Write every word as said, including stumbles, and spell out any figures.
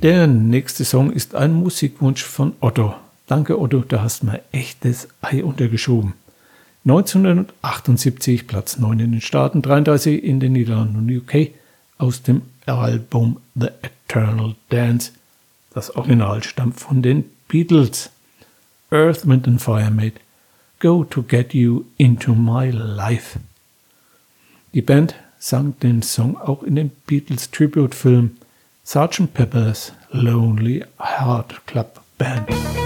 Der nächste Song ist ein Musikwunsch von Otto. Danke Otto, da hast mir echtes Ei untergeschoben. neunzehnhundertachtundsiebzig, Platz neun in den Staaten, dreiunddreißig in den Niederlanden und U K, aus dem Album The Eternal Dance. Das Original stammt von den Beatles. Earth, Wind and Fire made Go to Get You Into My Life. Die Band sang den Song auch in dem Beatles-Tribute-Film Sergeant Pepper's Lonely Heart Club Band.